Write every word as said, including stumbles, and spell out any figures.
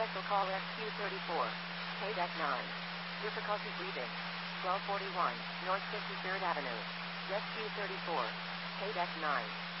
Special call S Q thirty-four. K-Deck nine. Difficulty breathing. twelve forty-one, North fifty-third Avenue. S Q thirty-four. K-Deck nine.